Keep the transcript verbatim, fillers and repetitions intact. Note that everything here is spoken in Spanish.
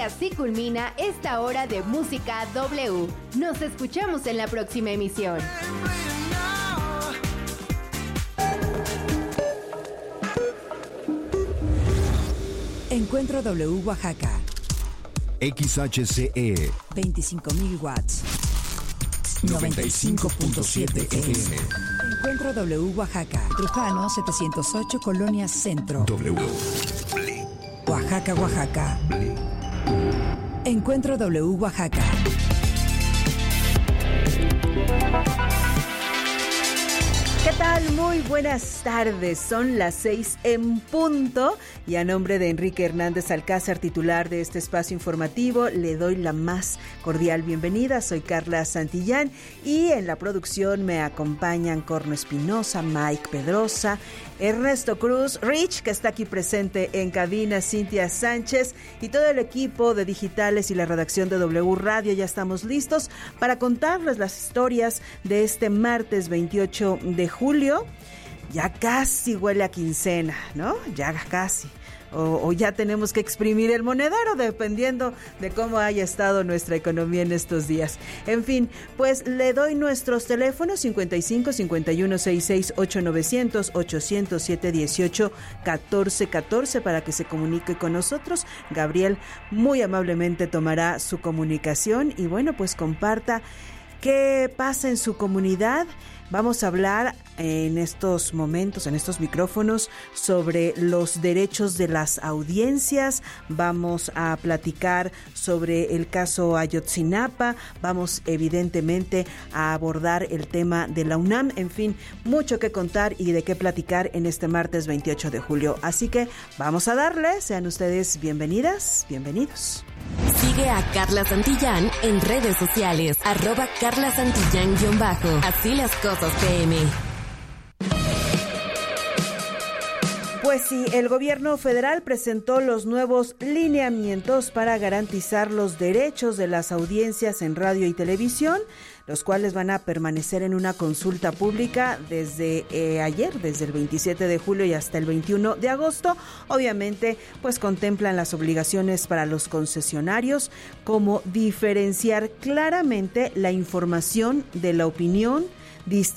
así culmina esta hora de Música W. Nos escuchamos en la próxima emisión. Encuentro W Oaxaca. X H C E veinticinco mil watts. noventa y cinco punto siete F M. Encuentro W Oaxaca. Trujano setecientos ocho, Colonia Centro. W. Oaxaca, Oaxaca. Encuentro W Oaxaca. ¿Qué tal? Muy buenas tardes. Son las seis en punto y a nombre de Enrique Hernández Alcázar, titular de este espacio informativo, le doy la más cordial bienvenida. Soy Carla Santillán y en la producción me acompañan Corno Espinosa, Mike Pedrosa, Ernesto Cruz, Rich, que está aquí presente en cabina, Cintia Sánchez y todo el equipo de digitales y la redacción de W Radio. Ya estamos listos para contarles las historias de este martes veintiocho de julio. Ya casi huele a quincena, ¿no? Ya casi. O, o ya tenemos que exprimir el monedero, dependiendo de cómo haya estado nuestra economía en estos días. En fin, pues le doy nuestros teléfonos: cincuenta y cinco, cincuenta y uno, sesenta y seis, ocho novecientos, ochocientos siete, dieciocho, catorce, catorce para que se comunique con nosotros. Gabriel muy amablemente tomará su comunicación y bueno, pues comparta qué pasa en su comunidad. Vamos a hablar en estos momentos, en estos micrófonos, sobre los derechos de las audiencias. Vamos a platicar sobre el caso Ayotzinapa. Vamos evidentemente a abordar el tema de la UNAM. En fin, mucho que contar y de qué platicar en este martes veintiocho de julio. Así que vamos a darle. Sean ustedes bienvenidas, bienvenidos. Sigue a Carla Santillán en redes sociales, arroba Carla Santillán-bajo. Así las cosas P M. Pues sí, el gobierno federal presentó los nuevos lineamientos para garantizar los derechos de las audiencias en radio y televisión, los cuales van a permanecer en una consulta pública desde eh, ayer, desde el veintisiete de julio y hasta el veintiuno de agosto. Obviamente, pues contemplan las obligaciones para los concesionarios, como diferenciar claramente la información de la opinión,